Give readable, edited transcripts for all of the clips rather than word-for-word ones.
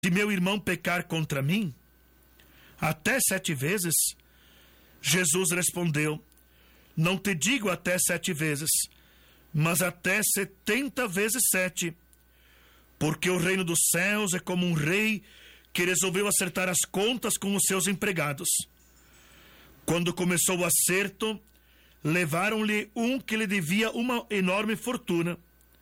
se meu irmão pecar contra mim? Até 7 vezes? Jesus respondeu: não te digo até 7 vezes, mas até 70 vezes 7. Porque o reino dos céus é como um rei que resolveu acertar as contas com os seus empregados. Quando começou o acerto, levaram-lhe um que lhe devia uma enorme fortuna.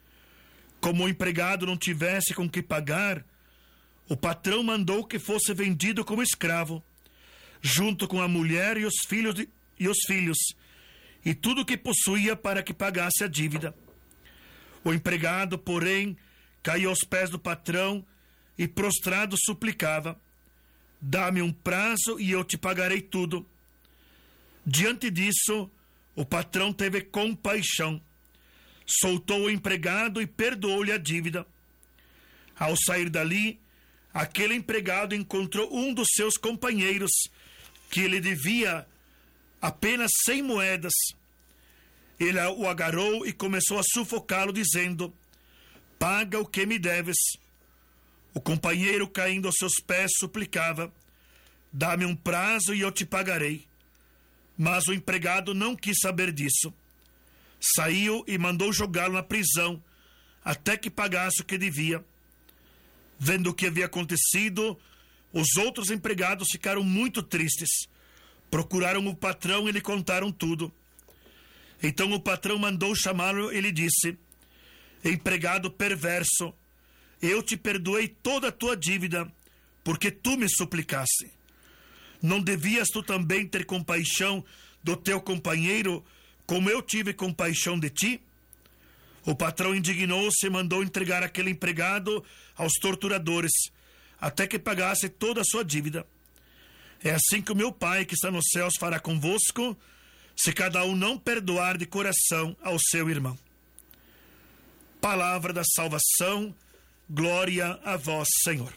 Como o empregado não tivesse com que pagar, o patrão mandou que fosse vendido como escravo, junto com a mulher e os filhos, e tudo o que possuía, para que pagasse a dívida. O empregado, porém, caiu aos pés do patrão e, prostrado, suplicava: dá-me um prazo e eu te pagarei tudo. Diante disso, o patrão teve compaixão, soltou o empregado e perdoou-lhe a dívida. Ao sair dali, aquele empregado encontrou um dos seus companheiros que lhe devia apenas 100 moedas. Ele o agarrou e começou a sufocá-lo, dizendo: paga o que me deves. O companheiro, caindo aos seus pés, suplicava: dá-me um prazo e eu te pagarei. Mas o empregado não quis saber disso. Saiu e mandou jogá-lo na prisão, até que pagasse o que devia. Vendo o que havia acontecido, os outros empregados ficaram muito tristes. Procuraram o patrão e lhe contaram tudo. Então o patrão mandou chamá-lo e lhe disse: empregado perverso, eu te perdoei toda a tua dívida, porque tu me suplicaste. Não devias tu também ter compaixão do teu companheiro, como eu tive compaixão de ti? O patrão indignou-se e mandou entregar aquele empregado aos torturadores, até que pagasse toda a sua dívida. É assim que o meu Pai, que está nos céus, fará convosco, se cada um não perdoar de coração ao seu irmão. Palavra da salvação, glória a vós, Senhor.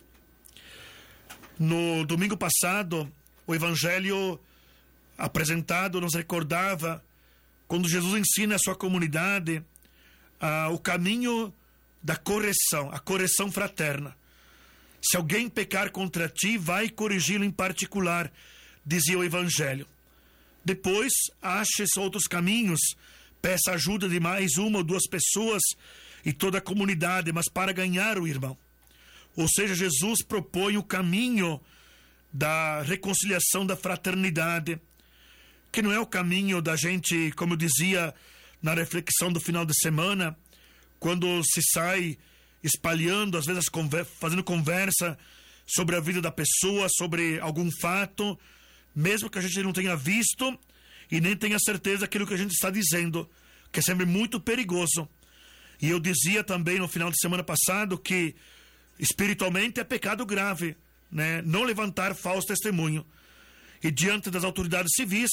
No domingo passado, o Evangelho apresentado nos recordava quando Jesus ensina a sua comunidade o caminho da correção, a correção fraterna. Se alguém pecar contra ti, vai corrigi-lo em particular, dizia o Evangelho. Depois, ache outros caminhos, peça ajuda de mais 1 ou 2 pessoas e toda a comunidade, mas para ganhar o irmão. Ou seja, Jesus propõe o caminho da reconciliação, da fraternidade, que não é o caminho da gente, como eu dizia na reflexão do final de semana, quando se sai espalhando, às vezes fazendo conversa sobre a vida da pessoa, sobre algum fato, mesmo que a gente não tenha visto e nem tenha certeza daquilo que a gente está dizendo, que é sempre muito perigoso. E eu dizia também no final de semana passado que espiritualmente é pecado grave, né? Não levantar falso testemunho. E diante das autoridades civis,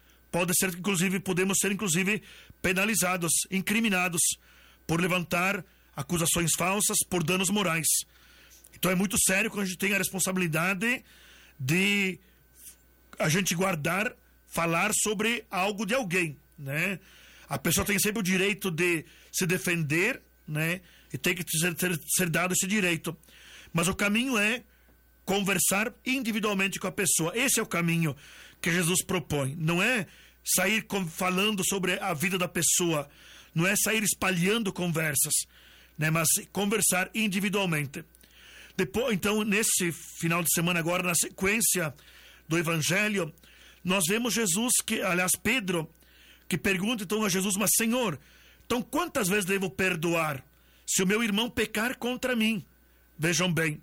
podemos ser inclusive penalizados, incriminados por levantar acusações falsas, por danos morais. Então é muito sério quando a gente tem a responsabilidade de a gente falar sobre algo de alguém, né? A pessoa tem sempre o direito de se defender, né? E tem que ser dado esse direito. Mas o caminho é conversar individualmente com a pessoa. Esse é o caminho que Jesus propõe. Não é sair falando sobre a vida da pessoa, não é sair espalhando conversas, né? Mas conversar individualmente. Depois, então, nesse final de semana agora, na sequência do Evangelho, nós vemos Pedro, que pergunta então a Jesus: mas Senhor, então quantas vezes devo perdoar se o meu irmão pecar contra mim? Vejam bem.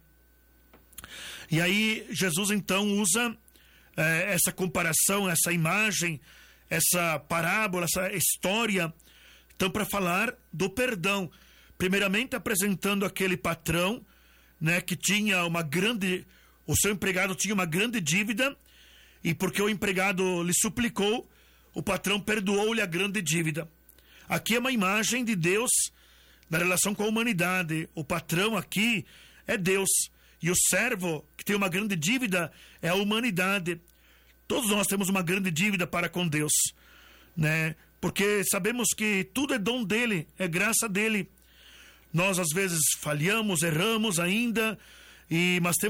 E aí Jesus então usa essa comparação, essa imagem, essa parábola, essa história, então para falar do perdão. Primeiramente apresentando aquele patrão, né, que tinha o seu empregado tinha uma grande dívida, e porque o empregado lhe suplicou, o patrão perdoou-lhe a grande dívida. Aqui é uma imagem de Deus na relação com a humanidade. O patrão aqui é Deus, e o servo que tem uma grande dívida é a humanidade. Todos nós temos uma grande dívida para com Deus, né? Porque sabemos que tudo é dom dele, é graça dele. Nós às vezes falhamos, erramos ainda, mas temos